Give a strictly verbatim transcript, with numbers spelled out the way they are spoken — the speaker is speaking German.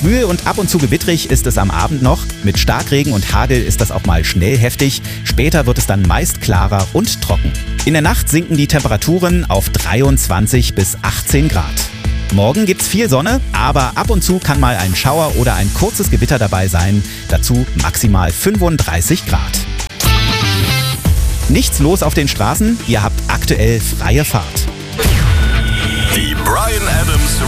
Schwül und ab und zu gewittrig ist es am Abend noch. Mit Starkregen und Hagel ist das auch mal schnell heftig. Später wird es dann meist klarer und trocken. In der Nacht sinken die Temperaturen auf dreiundzwanzig bis achtzehn Grad. Morgen gibt's viel Sonne, aber ab und zu kann mal ein Schauer oder ein kurzes Gewitter dabei sein. Dazu maximal fünfunddreißig Grad. Nichts los auf den Straßen, ihr habt aktuell freie Fahrt. Die Bryan Adams